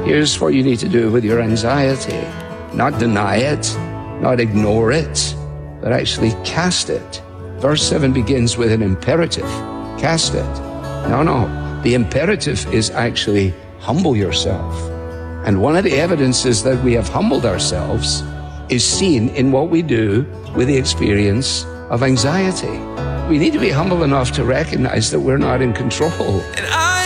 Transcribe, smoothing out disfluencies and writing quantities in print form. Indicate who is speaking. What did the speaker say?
Speaker 1: Here's what you need to do with your anxiety. Not deny it, not ignore it, but actually cast it. Verse 7 begins with an imperative. Cast it. No. The imperative is actually humble yourself. And one of the evidences that we have humbled ourselves is seen in what we do with the experience of anxiety. We need to be humble enough to recognize that we're not in control.
Speaker 2: And I